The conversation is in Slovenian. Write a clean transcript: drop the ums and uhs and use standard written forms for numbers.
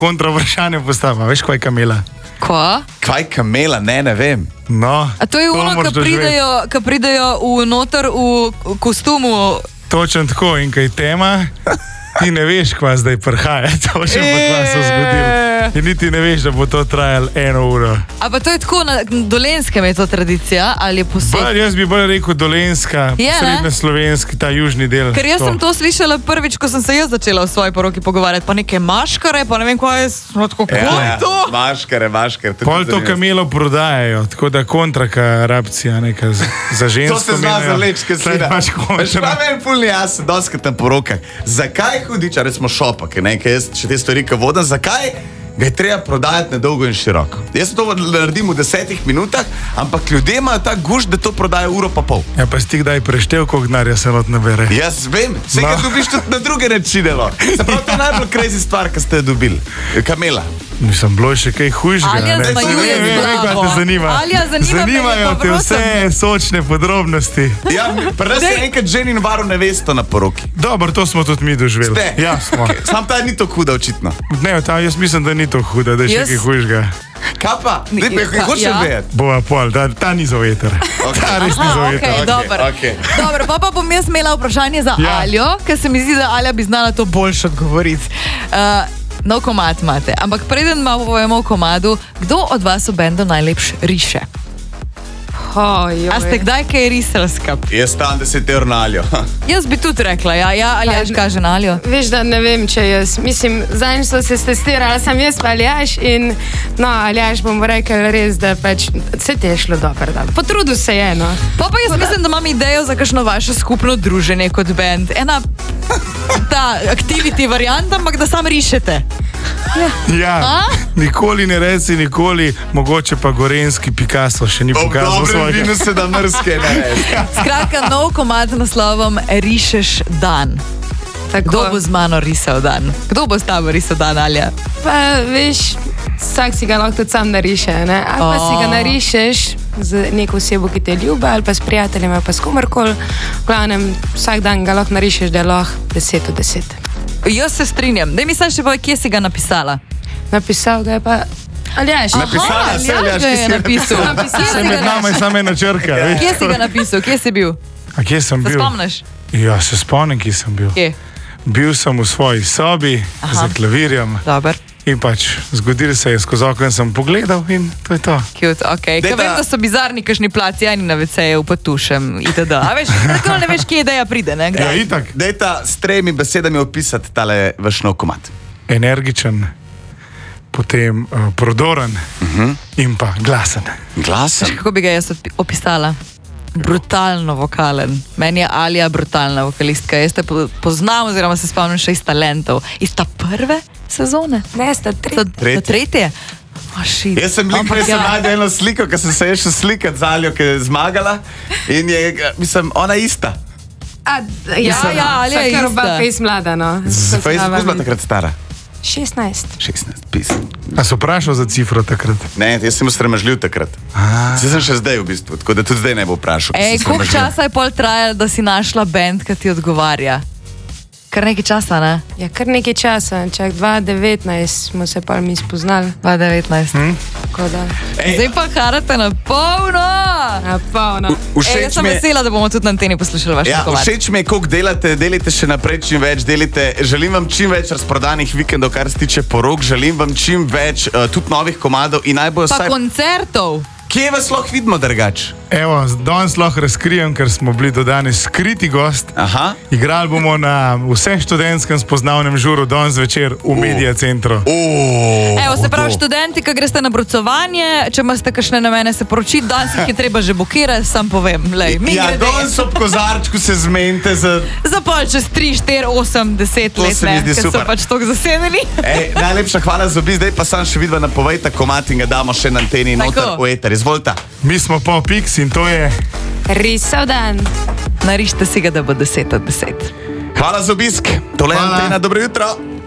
kontra vprašanje postavim. Veš, kaj je kamela? Ko? Kaj kamela? Ne vem. No, A to je ono, ko pridejo noter v kostumu. Točno tako, in kaj tema, ti ne veš, kva zdaj prihaja, to še pa kva se zgodilo. In niti ne veš, da bo to trajalo 1 uro. A pa to je tako, na Dolenjskem je to tradicija, ali je posod? Jaz bi bolj rekel Dolenjska, srednjeslovenski, ta južni del. Ker jaz sem to slišala prvič, ko sem se jaz začela v svoji poroki pogovarjati, pa neke maškare, pa ne vem, kaj je to. Maškare. Pol to kamelo prodajajo, tako da kontraka rapcija neka za žensko. To se zna zaleč, ker se pa meni ful ni jasno, doskrat na porokah. Zakaj hudiča, recimo šopak, ker jaz še te stvari, ko vodam, zakaj ga je treba prodajati nedolgo in široko? Jaz to naredim v 10 minutah, ampak ljudje imajo ta gušt, da to prodajo 1,5 ure. Ja, pa si ti kdaj preštel, koliko denarja se not nabere? Jaz vem, vse ga dobiš tudi na druge načine. Se pravi, to je najbolj crazy stvar, ki ste jo dobili. Kamela. Mislim, bilo je še kaj hujšega. Alja zmajuje z glavo. Zanimajo te vse sočne podrobnosti. Ja, pa res je enkrat ženin varo nevesto na poroki. Dobro, to smo tudi mi doživeli. Ste? Ja, smo. Sam ta ni to huda, očitno. Ne, jaz mislim, da ni to huda, da je še kaj hujšega. Kaj pa? Hočem vedeti. Bova pol, ta ni za veter. Ta res ni za veter. Dobro, pa bom jaz imela vprašanje za Aljo, ker se mi zdi, da Alja bi znala to boljše odgovoriti. Nov komad imate, ampak preden malo povemo o komadu, kdo od vas v bendu najlepš riše? A ste kdaj kaj risali skup? Jaz tam 10 eur na Aljo. Jaz bi tudi rekla, Aljaš kaže na Aljo. Veš, da ne vem, če jaz. Mislim, zadnjič so se testirala, sem jaz pa Aljaš in Aljaš bom rekel res, da pač se ti je šlo dobro. Potrudil se je, no. Pa jaz mislim, da imam idejo za kakšno vaše skupno druženje kot bend. Ena ta activity varianta, ampak da sam rišete. Ja, nikoli ne reci, nikoli, mogoče pa gorenski Picasso še ni pokazal svojega. Dobro, vino se da mrske ne reci. Skratka, nov komad naslovom Rišeš dan. Kdo bo z mano risal dan? Kdo bo s tabo risal dan, Alja? Pa veš, vsak si ga lahko tudi sam nariše, ne? Ali pa si ga narišeš z neko osebo, ki te ljubi, ali pa s prijateljem, ali pa s komarkoli. V glavnem, vsak dan ga lahko narišeš, da je lahko 10 od 10. Jaz se strinjam. Daj mi sam še kje si ga napisala? Napisal ga je pa Aljaš. Napisala se Aljaš, ki si ga napisal. Se med nama je samo ena črka. Kje si ga napisal? Kje si bil? A kje sem bil? Se spomniš? Ja, se spomnim, kje sem bil. Kje? Bil sem v svoji sobi za klavirjem. Dobar. In pač zgodilo se je, skozi okno sem pogledal in to je to. Cute, okej. Kaj vem, da so bizarni kašni placi, Jani na WC-ju potušem itd. A veš, tako ne veš, kje ideja pride, ne? Ja, itak. Dajta s 3 besedami opisati tale vaš nov komad. Energičen, potem prodoren in pa glasen. Glasen? Kako bi ga jaz opisala? Brutalno vokalen. Meni je Alja brutalna vokalistka. Jaz te poznam oziroma se spomnim še iz Talentov. Iz ta prve sezone? Ne, sta tretje. Jaz sem najdel eno sliko, ker sem se je še slikat z Aljo, ki je zmagala in je, mislim, ona ista. Ja, Alja je ista. Oba fejs mlada, no. Fejs bila takrat stara? 16, pisem. A so vprašal za cifro takrat? Ne, jaz sem sramežljiv takrat. Zdaj sem še zdaj v bistvu, tako da tudi zdaj ne bo vprašal. Koliko časa je pol trajalo, da si našla bend, ki ti odgovarja? Kar nekaj časa, ne? Ja, kar nekaj časa. Čak 2019 smo se pa mi spoznali. 2019. Tako da. Zdaj pa harate na polno! Na polno. Jaz sem vesela, da bomo tudi na anteni poslušali vaš komad. Všeč mi je, koliko delite še naprej čim več, želim vam čim več razprodanih vikendov, kar se tiče porok, želim vam čim več tudi novih komadov in najbolj Pa koncertov! Kje vas lahko vidimo drugače? Evo, danes lahko razkrijem, ker smo bili do danes skriti gost. Igrali bomo na vsem študentskem spoznavnem žuru danes večer v Media Centru. Evo, se pravi, študenti, ki greste na brucovanje, če imate kakšne namene se poročiti, danes jih je treba že bukirati, sam povem. Ja, danes ob kozarčku se zmenite za pol čez 3, 4, 8, 10 let, ne, ker so pač toliko zasedeni. Najlepša hvala za obisk, zdaj pa sam še vidva napovejta komad in ga damo še na anteni noter v eter. Izvolite. Mi smo Pop X in to je Risal dan. Narište si ga, da bo 10 od 10. Hvala za obisk. Tole je Antena, dobro jutro.